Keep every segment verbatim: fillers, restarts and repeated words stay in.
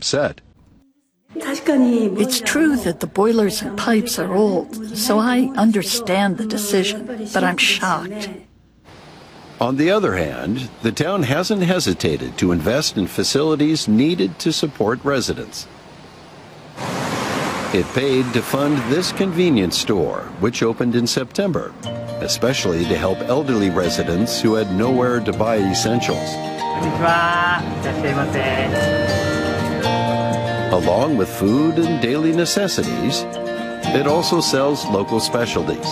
upset. It's true that the boilers and pipes are old, so I understand the decision, but I'm shocked. On the other hand, the town hasn't hesitated to invest in facilities needed to support residents. It paid to fund this convenience store, which opened in September, especially to help elderly residents who had nowhere to buy essentials. Along with food and daily necessities, it also sells local specialties.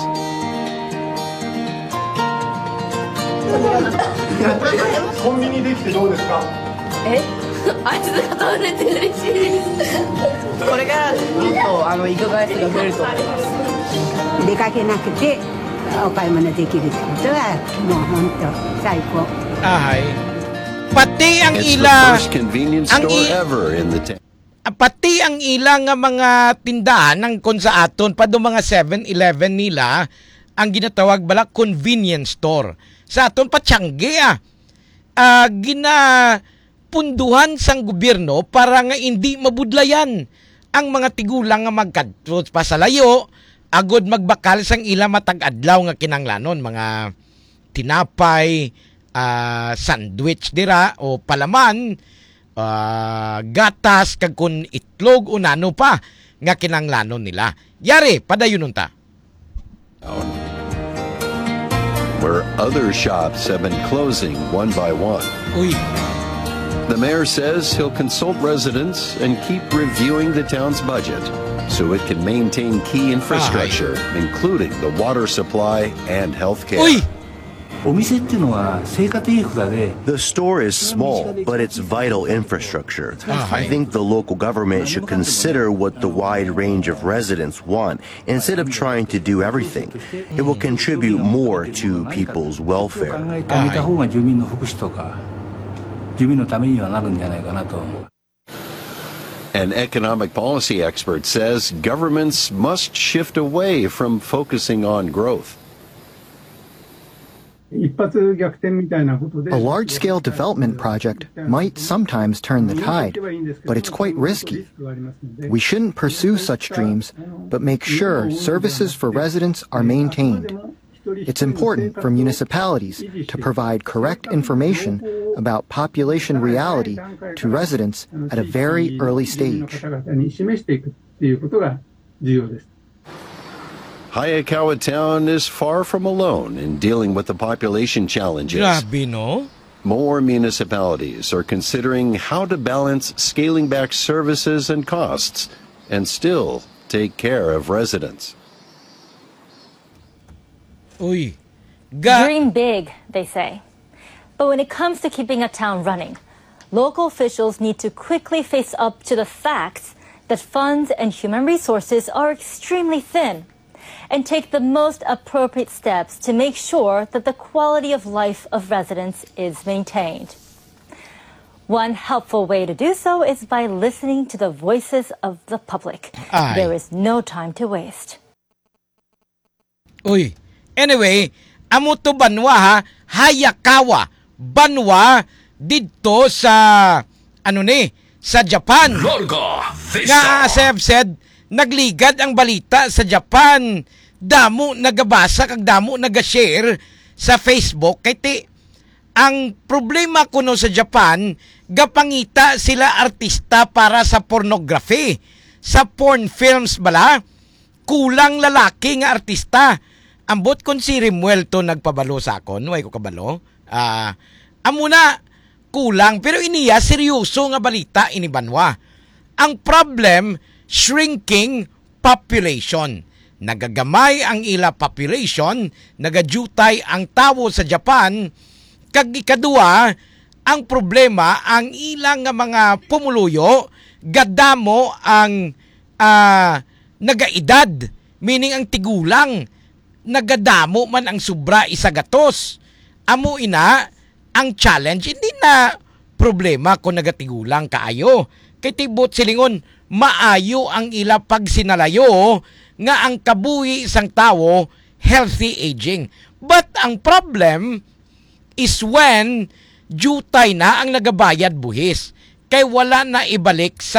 Ay, pati ang It's the ila first convenience ang store i- ever in the town. pati ang ilang nga mga tindahan ng kon sa aton pa do mga seven eleven nila ang ginatawag bala convenience store. Sa aton pa Tiangge ah. Uh, ginapunduhan sang gobyerno para nga hindi mabudlayan ang mga tigulang nga magkadto pa sa layo agod magbakal sang ila matag-adlaw nga kinanglanon, mga tinapay, uh, sandwich dira o palaman, uh, gatas kag kun itlog o nano pa nga kinanglanon nila. Yari padayon ta. Where other shops have been closing one by one. Uy. The mayor says he'll consult residents and keep reviewing the town's budget so it can maintain key infrastructure, including the water supply and health care. Uy. The store is small, but it's vital infrastructure. I think the local government should consider what the wide range of residents want instead of trying to do everything. It will contribute more to people's welfare. An economic policy expert says governments must shift away from focusing on growth. A large-scale development project might sometimes turn the tide, but it's quite risky. We shouldn't pursue such dreams, but make sure services for residents are maintained. It's important for municipalities to provide correct information about population reality to residents at a very early stage. Hayakawa Town is far from alone in dealing with the population challenges. Grabe, no? More municipalities are considering how to balance scaling back services and costs and still take care of residents. Uy. Ga- Dream big, they say. But when it comes to keeping a town running, local officials need to quickly face up to the facts that funds and human resources are extremely thin, and take the most appropriate steps to make sure that the quality of life of residents is maintained. One helpful way to do so is by listening to the voices of the public. Ay. There is no time to waste. Uy. Anyway, amo to Banwa ha, Hayakawa, Banwa didto sa ano ni, sa Japan. Nga as I have said, nagligad ang balita sa Japan. Damo nagabasa kag damo naga-share sa Facebook kay ti ang problema kuno sa Japan, gapangita sila artista para sa pornography. Sa porn films bala, kulang lalaki nga artista. Ambot kon si Rimuel to nagpabalo sa akon, way ko kabalo. Ah, uh, amo na kulang pero iniya seryoso nga balita ini Banwa. Ang problem, shrinking population. Nagagamay ang ila population, nagadutay ang tawo sa Japan, kag ikadua, ang problema, ang ilang mga pumuluyo, gadamo ang uh, nagaedad, meaning ang tigulang, nagadamo man ang sobra isagatos. Amo ina, ang challenge, hindi na problema kung nagatigulang kaayo. Kay tibot silingon, maayo ang ila pag sinalayo, nga ang kabuhi isang tao, healthy aging. But ang problem is when jutay na ang nagabayad buhis. Kay wala na ibalik sa